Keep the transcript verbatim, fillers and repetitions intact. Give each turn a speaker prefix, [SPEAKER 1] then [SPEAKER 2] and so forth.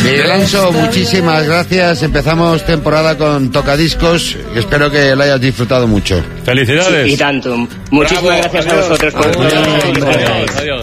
[SPEAKER 1] Miguel Anso, muchísimas gracias. Empezamos temporada con Tocadiscos. Espero que lo hayas disfrutado mucho.
[SPEAKER 2] Felicidades.
[SPEAKER 3] Sí, y tanto. Muchísimas
[SPEAKER 2] Bravo,
[SPEAKER 3] gracias
[SPEAKER 2] adiós.
[SPEAKER 3] a vosotros por
[SPEAKER 2] Adiós.
[SPEAKER 3] todo.
[SPEAKER 2] Adiós. Adiós.